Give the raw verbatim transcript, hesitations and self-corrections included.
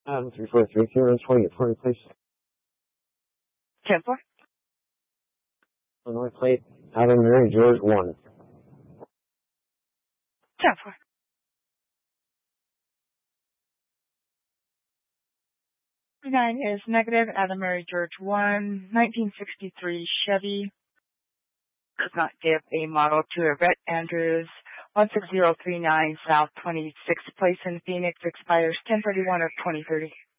Adam three four three, zero twenty at forty, please. ten four. Illinois plate, Adam Mary George one. ten four. nine is negative. Adam Mary George one, nineteen sixty-three Chevy. Does not give a model to a Rhett Andrews. one six zero three nine South twenty-sixth Place in Phoenix, expires ten thirty-one of twenty thirty.